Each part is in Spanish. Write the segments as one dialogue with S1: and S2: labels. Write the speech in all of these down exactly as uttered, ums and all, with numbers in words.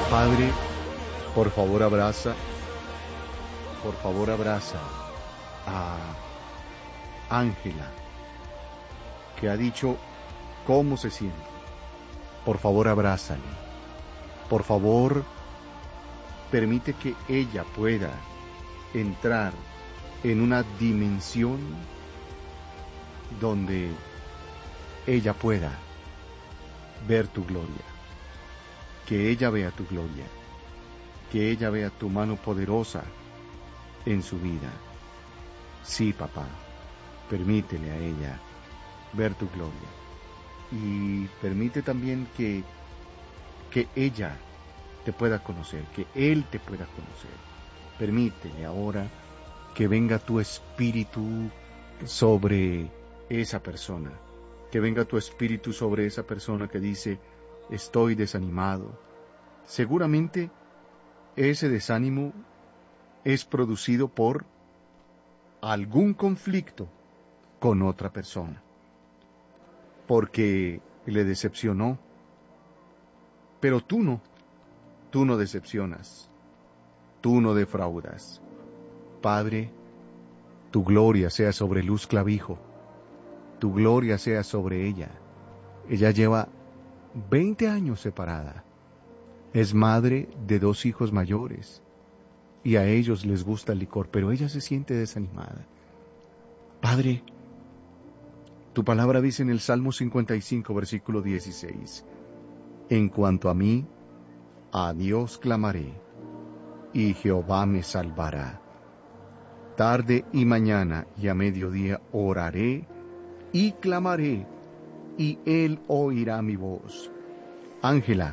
S1: Padre, por favor abraza, por favor abraza a Ángela, que ha dicho cómo se siente. Por favor abrázale. Por favor, permite que ella pueda entrar en una dimensión donde ella pueda ver tu gloria. Que ella vea tu gloria, que ella vea tu mano poderosa en su vida. Sí, papá, permítele a ella ver tu gloria. Y permite también que, que ella te pueda conocer, que él te pueda conocer. Permítele ahora que venga tu espíritu sobre esa persona, que venga tu espíritu sobre esa persona que dice: estoy desanimado. Seguramente ese desánimo es producido por algún conflicto con otra persona, porque le decepcionó. Pero tú no, tú no decepcionas, tú no defraudas. Padre, tu gloria sea sobre Luz Clavijo, tu gloria sea sobre ella. Ella lleva veinte años separada. Es madre de dos hijos mayores y a ellos les gusta el licor, pero ella se siente desanimada. Padre, tu palabra dice en el Salmo cincuenta y cinco, versículo dieciséis: en cuanto a mí, a Dios clamaré, y Jehová me salvará. Tarde y mañana y a mediodía oraré y clamaré, y Él oirá mi voz. Ángela,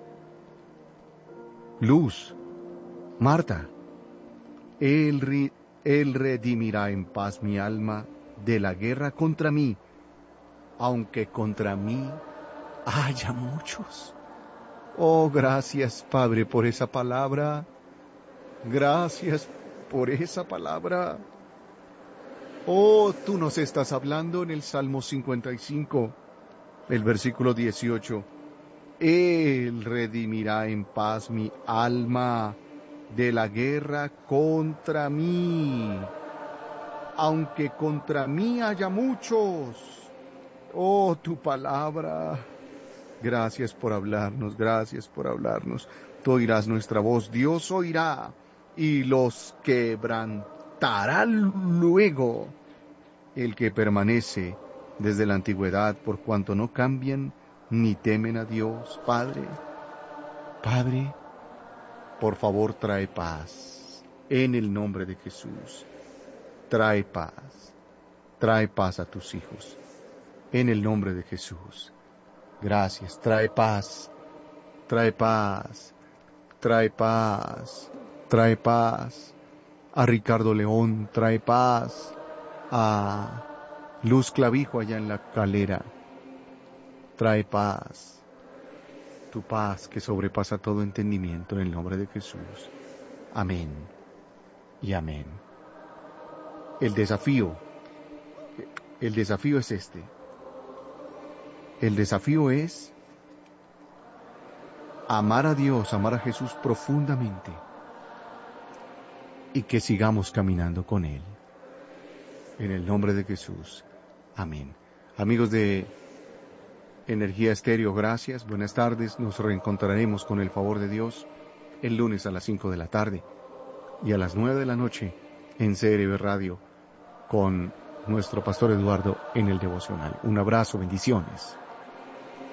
S1: Luz, Marta, él, re, él redimirá en paz mi alma de la guerra contra mí, aunque contra mí haya muchos. Oh, gracias, Padre, por esa palabra. Gracias por esa palabra. Oh, tú nos estás hablando en el Salmo cincuenta y cinco, el versículo dieciocho. Él redimirá en paz mi alma de la guerra contra mí, aunque contra mí haya muchos. Oh, tu palabra. Gracias por hablarnos, gracias por hablarnos. Tú oirás nuestra voz, Dios oirá, y los quebrantará luego. El que permanece desde la antigüedad, por cuanto no cambian ni temen a Dios. Padre, Padre, por favor trae paz, en el nombre de Jesús. Trae paz, trae paz a tus hijos, en el nombre de Jesús. Gracias, trae paz, trae paz, trae paz, trae paz. A Ricardo León, trae paz. A Luz Clavijo allá en la Calera, trae paz, tu paz que sobrepasa todo entendimiento, en el nombre de Jesús. Amén y amén. El desafío, el desafío es este. El desafío es amar a Dios, amar a Jesús profundamente y que sigamos caminando con Él. En el nombre de Jesús. Amén. Amigos de Energía Estéreo, gracias. Buenas tardes. Nos reencontraremos con el favor de Dios el lunes a las cinco de la tarde y a las nueve de la noche en C R B Radio con nuestro pastor Eduardo en el devocional. Un abrazo, bendiciones.